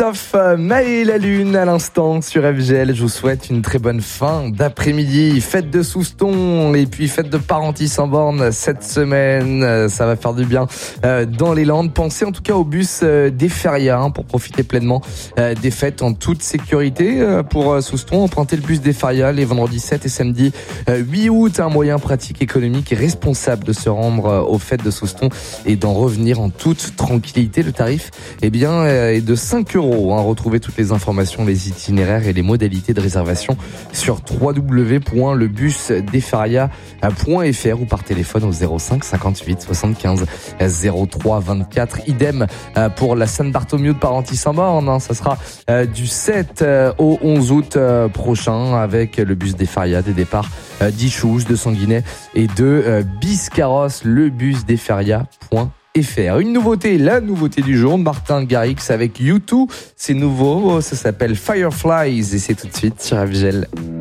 Christophe, Maë et la Lune à l'instant sur FGL. Je vous souhaite une très bonne fin d'après-midi. Fête de Souston et puis fête de Parentis sans borne cette semaine. Ça va faire du bien dans les Landes. Pensez en tout cas au bus des Ferias pour profiter pleinement des fêtes en toute sécurité. Pour Souston, empruntez le bus des Ferias les vendredis 7 et samedi 8 août. Un moyen pratique, économique et responsable de se rendre aux fêtes de Souston et d'en revenir en toute tranquillité. Le tarif est de 5 €. Retrouvez toutes les informations, les itinéraires et les modalités de réservation sur www.lebusdesferias.fr ou par téléphone au 05 58 75 03 24. Idem pour la Saint-Bartholomew de Parentis-Saint-Borne. Ça sera du 7 au 11 août prochain avec le bus des Ferias, des départs d'Ichouz, de Sanguinet et de Biscarrosse. Le bus des Ferias.fr. Une nouveauté, la nouveauté du jour, Martin Garrix avec U2. C'est nouveau, ça s'appelle Fireflies et c'est tout de suite sur FGL.